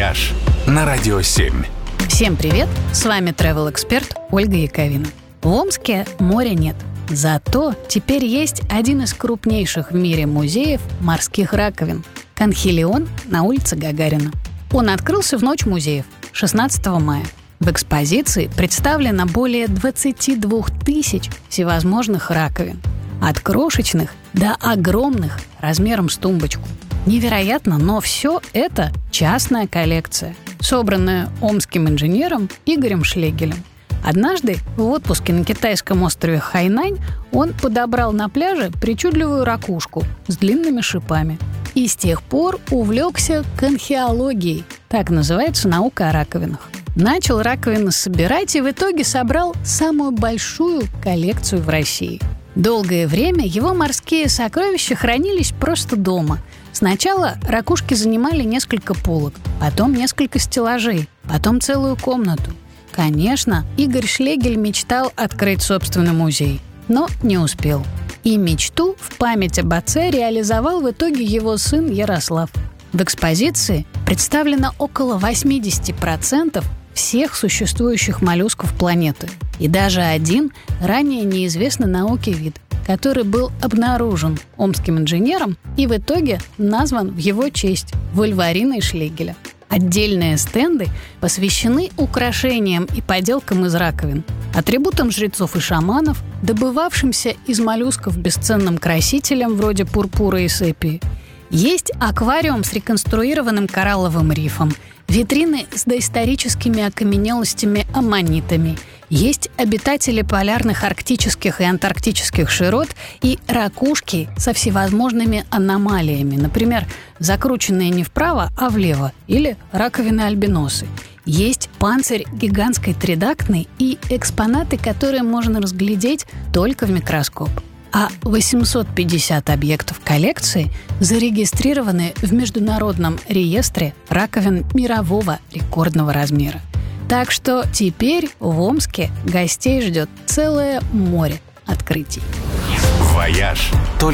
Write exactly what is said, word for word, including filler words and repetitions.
«Вояж» на Радио семь. Всем привет! С вами travel-эксперт Ольга Яковина. В Омске моря нет. Зато теперь есть один из крупнейших в мире музеев морских раковин – Конхилион на улице Гагарина. Он открылся в Ночь музеев шестнадцатого мая. В экспозиции представлено более двадцать два тысяч всевозможных раковин. От крошечных до огромных размером с тумбочку. Невероятно, но все это частная коллекция, собранная омским инженером Игорем Шлегелем. Однажды в отпуске на китайском острове Хайнань он подобрал на пляже причудливую ракушку с длинными шипами. И с тех пор увлекся конхиологией, так называется наука о раковинах. Начал раковины собирать и в итоге собрал самую большую коллекцию в России. Долгое время его морские сокровища хранились просто дома. Сначала ракушки занимали несколько полок, потом несколько стеллажей, потом целую комнату. Конечно, Игорь Шлегель мечтал открыть собственный музей, но не успел. И мечту в память об отце реализовал в итоге его сын Ярослав. В экспозиции представлено около восемьдесят процентов всех существующих моллюсков планеты. И даже один ранее неизвестный науке вид, который был обнаружен омским инженером и в итоге назван в его честь – вольвариной Шлегеля. Отдельные стенды посвящены украшениям и поделкам из раковин, атрибутам жрецов и шаманов, добывавшимся из моллюсков бесценным красителям вроде пурпура и сепии. Есть аквариум с реконструированным коралловым рифом, витрины с доисторическими окаменелостями-аммонитами, есть обитатели полярных арктических и антарктических широт и ракушки со всевозможными аномалиями, например, закрученные не вправо, а влево, или раковины-альбиносы. Есть панцирь гигантской тридактны и экспонаты, которые можно разглядеть только в микроскоп. А восемьсот пятьдесят объектов коллекции зарегистрированы в Международном реестре раковин мирового рекордного размера. Так что теперь в Омске гостей ждет целое море открытий. «Вояж»